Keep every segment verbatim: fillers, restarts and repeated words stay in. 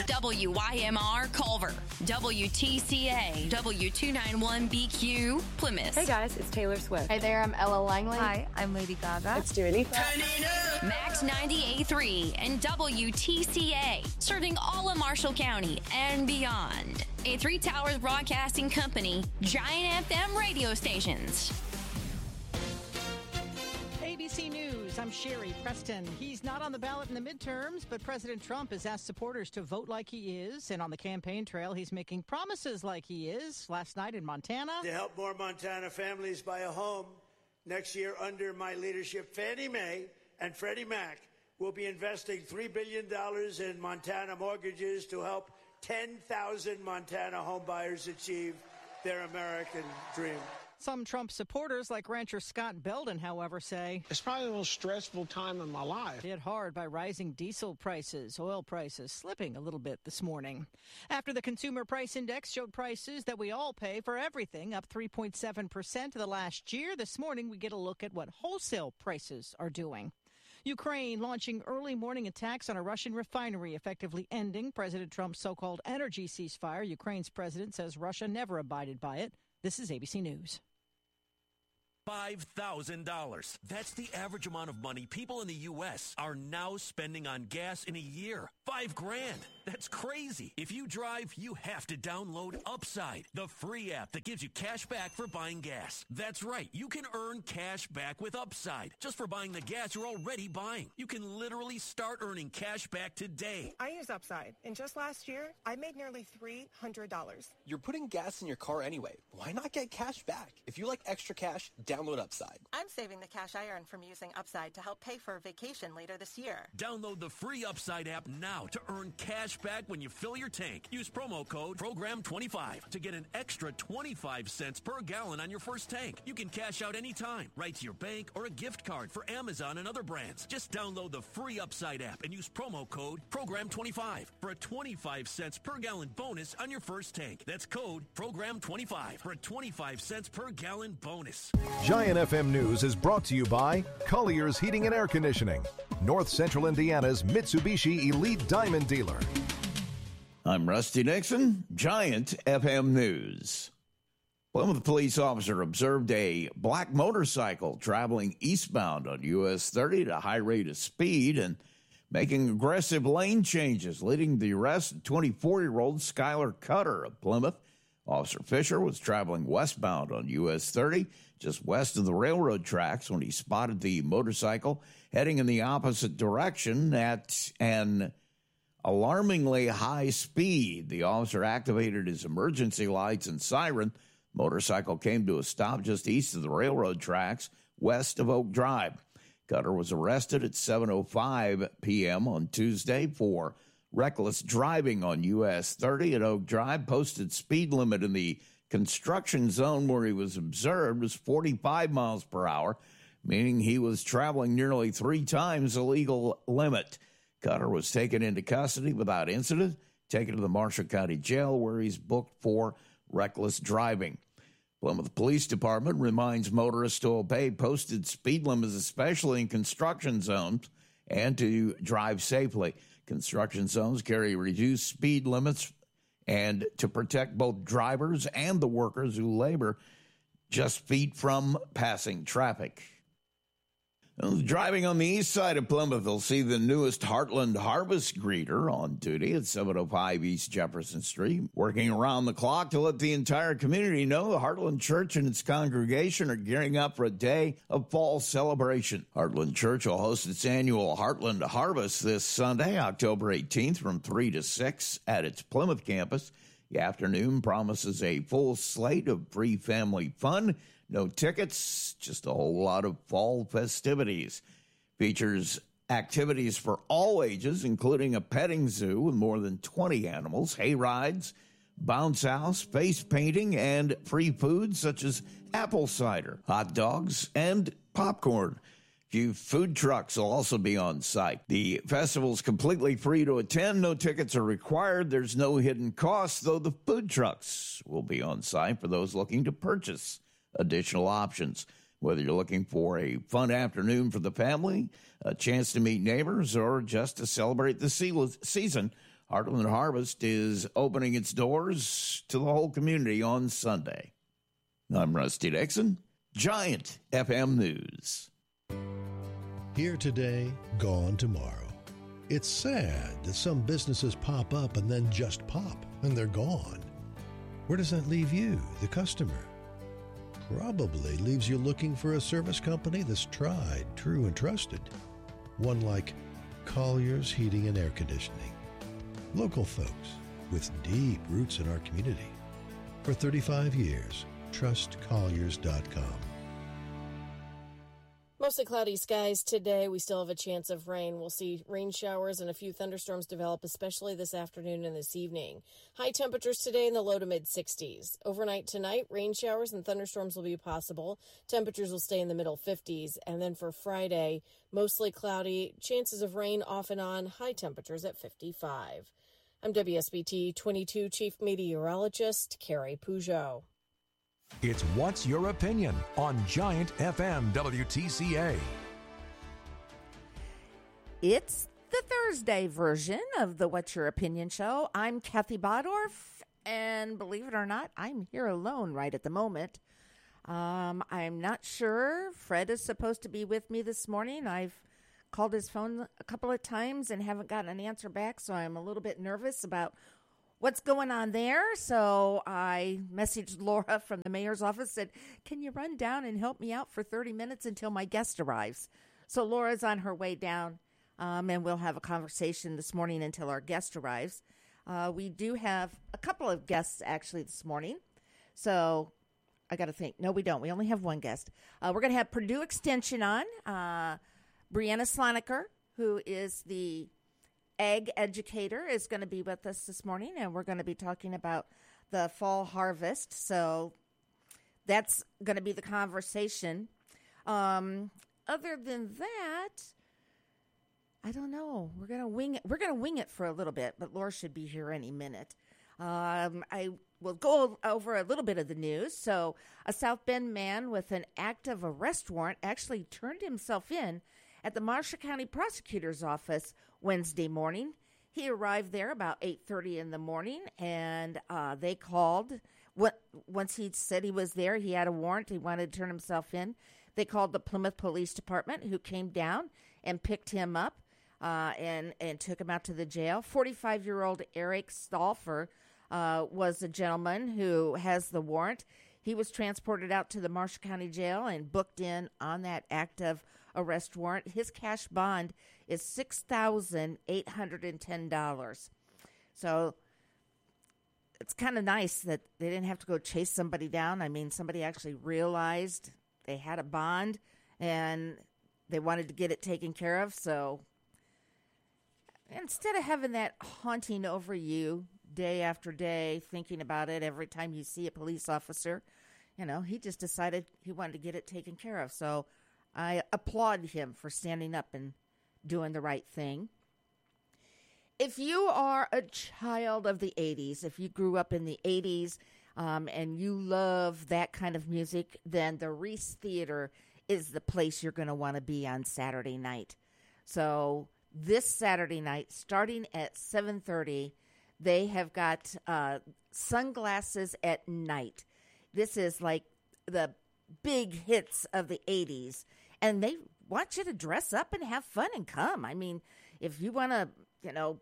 W Y M R Culver, W T C A, W two ninety-one B Q Plymouth. Hey guys, it's Taylor Swift. Hey there, I'm Ella Langley. Hi, I'm Lady Gaga. It's Dua Lipa. Max ninety-eight point three and W T C A, serving all of Marshall County and beyond. A Three Towers Broadcasting Company, Giant F M radio stations. A B C News, I'm Sherry Preston. He's not on the ballot in the midterms, but President Trump has asked supporters to vote like he is. And on the campaign trail, he's making promises like he is. Last night in Montana. To help more Montana families buy a home next year under my leadership, Fannie Mae and Freddie Mac will be investing three billion dollars in Montana mortgages to help ten thousand Montana homebuyers achieve their American dream. Some Trump supporters, like rancher Scott Belden, however, say it's probably the most stressful time in my life. Hit hard by rising diesel prices, oil prices slipping a little bit this morning. After the Consumer Price Index showed prices that we all pay for everything up three point seven percent to the last year, this morning we get a look at what wholesale prices are doing. Ukraine launching early morning attacks on a Russian refinery, effectively ending President Trump's so-called energy ceasefire. Ukraine's president says Russia never abided by it. This is A B C News. five thousand dollars. That's the average amount of money people in the U S are now spending on gas in a year. Five grand. That's crazy. If you drive, you have to download Upside, the free app that gives you cash back for buying gas. That's right. You can earn cash back with Upside just for buying the gas you're already buying. You can literally start earning cash back today. I use Upside, and just last year, I made nearly three hundred dollars. You're putting gas in your car anyway. Why not get cash back? If you like extra cash, download Upside. I'm saving the cash I earn from using Upside to help pay for a vacation later this year. Download the free Upside app now to earn cash back when you fill your tank. Use promo code program twenty-five to get an extra twenty-five cents per gallon on your first tank. You can cash out anytime, right to your bank or a gift card for Amazon and other brands. Just download the free Upside app and use promo code program twenty-five for a twenty-five cents per gallon bonus on your first tank. That's code program twenty-five for a twenty-five cents per gallon bonus. Giant F M News is brought to you by Colliers Heating and Air Conditioning, North Central Indiana's Mitsubishi Elite Diamond Dealer. I'm Rusty Nixon, Giant F M News. Plymouth police officer observed a black motorcycle traveling eastbound on U S thirty at a high rate of speed and making aggressive lane changes, leading to the arrest of twenty-four-year-old Skylar Cutter of Plymouth. Officer Fisher was traveling westbound on U S thirty, just west of the railroad tracks, when he spotted the motorcycle heading in the opposite direction at an alarmingly high speed. The officer activated his emergency lights and siren. Motorcycle came to a stop just east of the railroad tracks, west of Oak Drive. Cutter was arrested at seven oh five p.m. on Tuesday for reckless driving on U S thirty at Oak Drive. Posted speed limit in the construction zone where he was observed was forty-five miles per hour, meaning he was traveling nearly three times the legal limit. Cutter was taken into custody without incident, taken to the Marshall County Jail, where he's booked for reckless driving. Plymouth Police Department reminds motorists to obey posted speed limits, especially in construction zones, and to drive safely. Construction zones carry reduced speed limits, and to protect both drivers and the workers who labor just feet from passing traffic. Driving on the east side of Plymouth, they'll see the newest Heartland Harvest greeter on duty at seven oh five East Jefferson Street, working around the clock to let the entire community know the Heartland Church and its congregation are gearing up for a day of fall celebration. Heartland Church will host its annual Heartland Harvest this Sunday, October eighteenth, from three to six at its Plymouth campus. The afternoon promises a full slate of free family fun. No tickets, just a whole lot of fall festivities. Features activities for all ages, including a petting zoo with more than twenty animals, hay rides, bounce house, face painting, and free food such as apple cider, hot dogs, and popcorn. A few food trucks will also be on site. The festival is completely free to attend. No tickets are required. There's no hidden costs, though the food trucks will be on site for those looking to purchase additional options. Whether you're looking for a fun afternoon for the family, a chance to meet neighbors, or just to celebrate the season, Heartland Harvest is opening its doors to the whole community on Sunday. I'm Rusty Nixon, Giant F M News. Here today, gone tomorrow. It's sad that some businesses pop up and then just pop, and they're gone. Where does that leave you, the customer? Probably leaves you looking for a service company that's tried, true, and trusted. One like Colliers Heating and Air Conditioning. Local folks with deep roots in our community. For thirty-five years, trust colliers dot com. Mostly cloudy skies today. We still have a chance of rain. We'll see rain showers and a few thunderstorms develop, especially this afternoon and this evening. High temperatures today in the low to mid sixties. Overnight tonight, rain showers and thunderstorms will be possible. Temperatures will stay in the middle fifties. And then for Friday, mostly cloudy, chances of rain off and on, high temperatures at fifty-five. I'm W S B T twenty-two Chief Meteorologist Carrie Peugeot. It's What's Your Opinion on Giant F M W T C A. It's the Thursday version of the What's Your Opinion show. I'm Kathy Bodorf, and believe it or not, I'm here alone right at the moment. Um, I'm not sure. Fred is supposed to be with me this morning. I've called his phone a couple of times and haven't gotten an answer back, so I'm a little bit nervous about what's going on there. So I messaged Laura from the mayor's office, said, can you run down and help me out for thirty minutes until my guest arrives? So Laura's on her way down, um, and we'll have a conversation this morning until our guest arrives. Uh, we do have a couple of guests actually this morning. So I got to think. No, we don't. We only have one guest. Uh, we're going to have Purdue Extension on. Uh, Brianna Sloniker, who is the ag educator, is going to be with us this morning, and we're going to be talking about the fall harvest. So that's going to be the conversation. Um, other than that, I don't know. We're going to wing it. We're going to wing it for a little bit, but Laura should be here any minute. Um, I will go over a little bit of the news. So a South Bend man with an active arrest warrant actually turned himself in at the Marshall County Prosecutor's Office Wednesday morning. He arrived there about eight thirty in the morning, and uh, they called. What, once he said he was there, he had a warrant, he wanted to turn himself in. They called the Plymouth Police Department, who came down and picked him up uh, and, and took him out to the jail. forty-five-year-old Eric Stolfer uh, was the gentleman who has the warrant. He was transported out to the Marshall County Jail and booked in on that active arrest warrant. His cash bond is six thousand eight hundred ten dollars. So it's kind of nice that they didn't have to go chase somebody down. I mean, somebody actually realized they had a bond and they wanted to get it taken care of. So instead of having that haunting over you day after day, thinking about it every time you see a police officer, you know, he just decided he wanted to get it taken care of. So I applaud him for standing up and doing the right thing. If you are a child of the eighties, if you grew up in the eighties um, and you love that kind of music, then the Reese Theater is the place you're going to want to be on Saturday night. So this Saturday night, starting at seven thirty, they have got uh, Sunglasses at Night. This is like the big hits of the eighties, and they want you to dress up and have fun and come. I mean, if you want to, you know,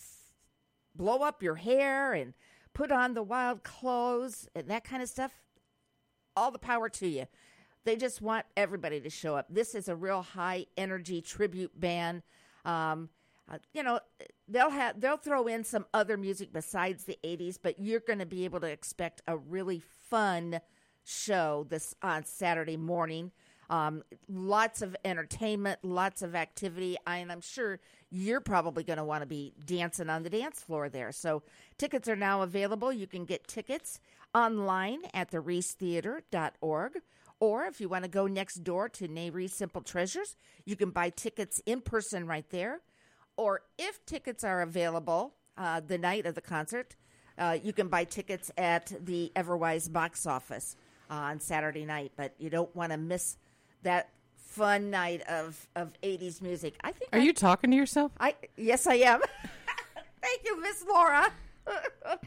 blow up your hair and put on the wild clothes and that kind of stuff, all the power to you. They just want everybody to show up. This is a real high energy tribute band. Um, uh, you know, they'll have they'll throw in some other music besides the eighties, but you're going to be able to expect a really fun show this on Saturday morning. Um, lots of entertainment, lots of activity, and I'm sure you're probably going to want to be dancing on the dance floor there. So tickets are now available. You can get tickets online at the reese theater dot org, or if you want to go next door to Nayri Simple Treasures, you can buy tickets in person right there. Or if tickets are available uh, the night of the concert, uh, you can buy tickets at the Everwise box office uh, on Saturday night. But you don't want to miss that fun night of, of eighties music. I think. Are I, you talking to yourself? I yes, I am. Thank Thank you, Miss Laura. I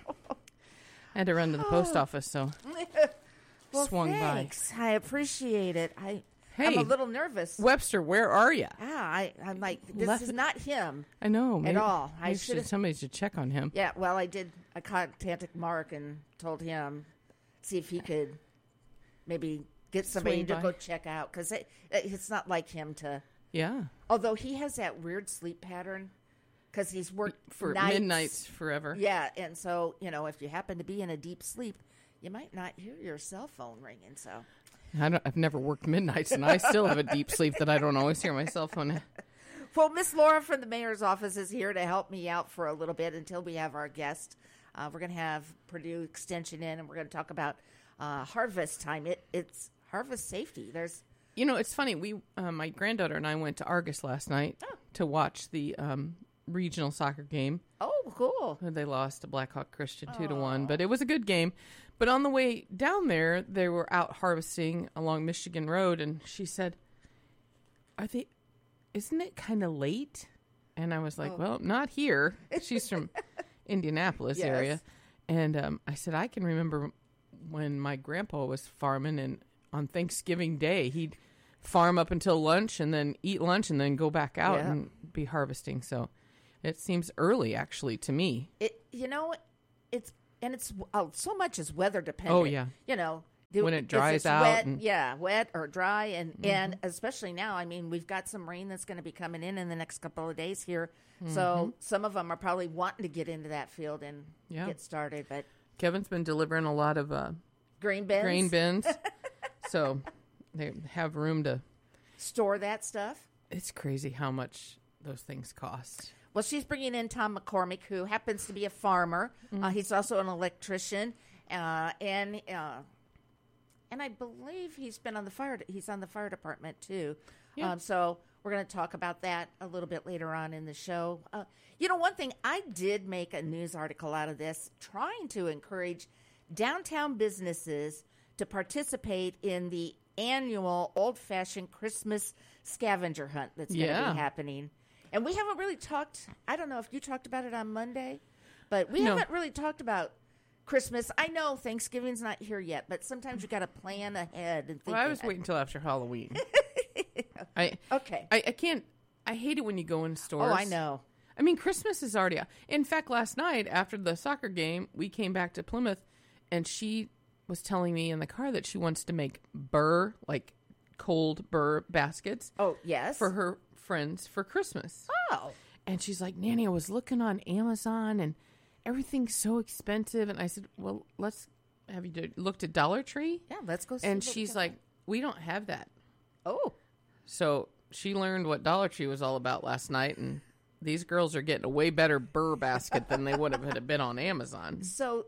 had to run to the post office, so well, swung thanks. by. I appreciate it. I, hey, I'm a little nervous. Webster, where are you? Yeah, I, I'm like, this Left- is not him. I know. At Maybe, all. I maybe should should, somebody should check on him. Yeah, well, I did. I contacted Mark and told him, see if he could maybe get somebody Swing to by. go check out. Because it, it's not like him to. Yeah. Although he has that weird sleep pattern. Because he's worked For nights. midnights forever. Yeah, and so, you know, if you happen to be in a deep sleep, you might not hear your cell phone ringing, so. I don't, I've never worked midnights, and I still have a deep sleep that I don't always hear my cell phone. Well, Miss Laura from the mayor's office is here to help me out for a little bit until we have our guest. Uh, we're going to have Purdue Extension in, and we're going to talk about uh, harvest time. It It's harvest safety. There's, You know, it's funny. We, uh, my granddaughter and I went to Argus last night oh. to watch the um, regional soccer game. Oh, cool. They lost to Blackhawk Christian two to one, but it was a good game. But on the way down there, they were out harvesting along Michigan Road, and she said, "Are they? Isn't it kind of late?" And I was like, Oh. "Well, not here." She's from Indianapolis Yes. area, and um, I said, "I can remember when my grandpa was farming, and on Thanksgiving Day, he'd farm up until lunch, and then eat lunch, and then go back out Yeah. and be harvesting." So it seems early, actually, to me. It you know, it's and it's oh, so much is weather dependent. Oh, yeah. You know, When it if dries it's out wet, and- yeah, wet or dry, and Mhm. and especially now. I mean, we've got some rain that's going to be coming in in the next couple of days here. Mhm. So some of them are probably wanting to get into that field and Yeah. get started. But Kevin's been delivering a lot of uh, grain bins, grain bins, so they have room to store that stuff. It's crazy how much those things cost. Well, she's bringing in Tom McCormick, who happens to be a farmer. Mm-hmm. Uh, he's also an electrician, uh, and uh, and I believe he's been on the fire. He's on the fire department too. Yeah. Um, so we're going to talk about that a little bit later on in the show. Uh, you know, one thing I did make a news article out of this, trying to encourage downtown businesses to participate in the annual old-fashioned Christmas scavenger hunt that's going to Yeah. be happening. And we haven't really talked, I don't know if you talked about it on Monday, but we No. haven't really talked about Christmas. I know Thanksgiving's not here yet, but sometimes you got to plan ahead and think Well, I was ahead. waiting until after Halloween. I Okay. I, I can't. I hate it when you go in stores. Oh, I know. I mean, Christmas is already out. In fact, last night after the soccer game, we came back to Plymouth, and she was telling me in the car that she wants to make burr, like cold burr baskets. Oh, yes. For her friends for Christmas. Oh. And she's like, Nanny, I was looking on Amazon, and everything's so expensive. And I said, well, let's have you do, looked at Dollar Tree? Yeah, let's go see And what we she's got. like, we don't have that. Oh. So she learned what Dollar Tree was all about last night, and these girls are getting a way better burr basket than they would have had it been on Amazon. So,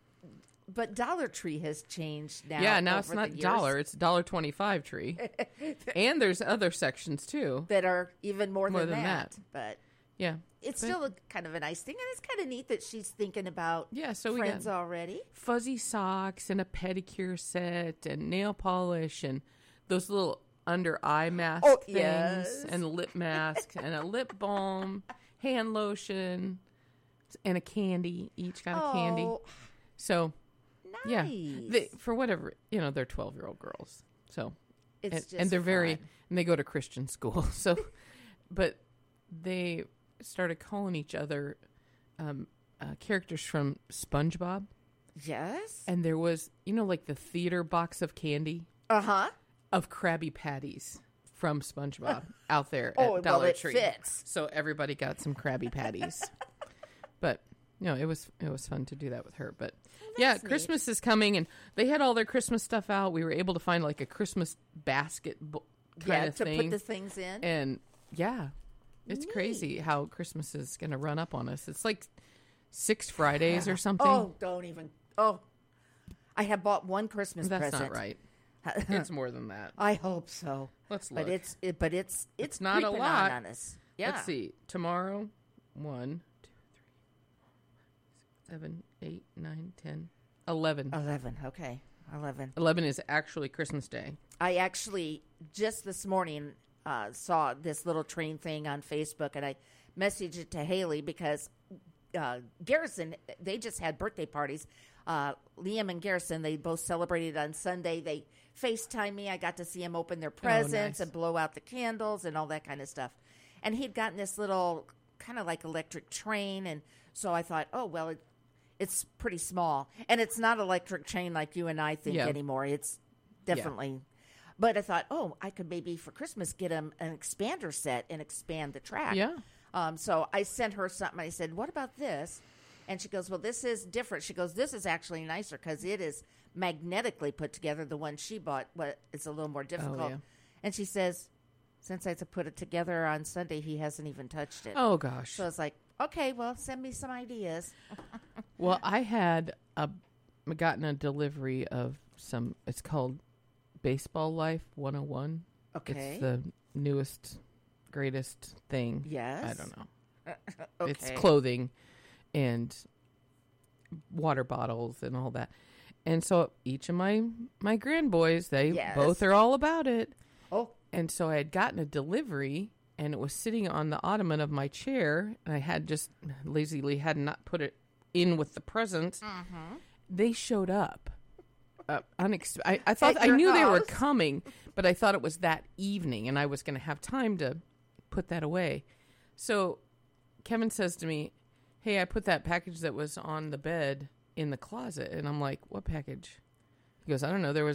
but Dollar Tree has changed now. Yeah, now it's over not the years dollar; it's dollar twenty-five tree, and there's other sections too that are even more, more than, than that. that. But yeah, it's but- still a, kind of a nice thing, and it's kind of neat that she's thinking about yeah. So we friends got already. fuzzy socks and a pedicure set and nail polish and those little under eye mask Oh, things yes. and lip mask and a lip balm, hand lotion, and a candy. Each got a candy. Oh, So. Yeah, nice. they, for whatever, you know, they're twelve-year-old girls. So, It's and, just and they're very, fun. and they go to Christian school. So, but they started calling each other um, uh, characters from SpongeBob. Yes. And there was, you know, like the theater box of candy Uh huh. of Krabby Patties from SpongeBob out there Oh, at well, Dollar it Tree. fits. So everybody got some Krabby Patties. But no, it was it was fun to do that with her. But yeah, neat. Christmas is coming, and they had all their Christmas stuff out. We were able to find like a Christmas basket bo- kind Yeah, of to thing. put the things in. And yeah, it's Neat. crazy how Christmas is going to run up on us. It's like six Fridays or something. Oh, don't even. Oh, I have bought one Christmas That's present. not right. It's more than that. I hope so. Let's But look. it's it, but it's it's, It's not a creeping lot. on, on us. Yeah. Let's see. Tomorrow, one, two, three, seven, eight, nine, ten, eleven. Eleven. Okay. Eleven. Eleven is actually Christmas Day. I actually just this morning uh, saw this little train thing on Facebook, and I messaged it to Haley because uh, Garrison, they just had birthday parties. Uh, Liam and Garrison, they both celebrated on Sunday. They FaceTime me. I got to see them open their presents oh, nice. and blow out the candles and all that kind of stuff. And he'd gotten this little kind of like electric train. And so I thought, oh, well, it, it's pretty small. And it's not electric train like you and I think yeah. anymore. It's definitely. Yeah. But I thought, oh, I could maybe for Christmas get him an expander set and expand the track. Yeah. Um, so I sent her something. I said, what about this? And she goes, well, this is different. She goes, this is actually nicer because it is magnetically put together. The one she bought, but it's a little more difficult. Oh, yeah. And she says, since I put it together on Sunday, he hasn't even touched it. Oh, gosh. So it's like, okay, well, send me some ideas. Well, I had a, gotten a delivery of some, it's called Baseball Life one oh one. Okay. It's the newest, greatest thing. Yes. I don't know. Okay. It's clothing and water bottles and all that. And so each of my, my grandboys, they Yes. both are all about it. Oh. And so I had gotten a delivery, and it was sitting on the ottoman of my chair, and I had just lazily had not put it in with the presents. Mm-hmm. They showed up. Uh, unex- I, I thought At I your knew they were house? coming, but I thought it was that evening, and I was going to have time to put that away. So Kevin says to me, hey, I put that package that was on the bed in the closet. And I'm like, what package? He goes, I don't know. There was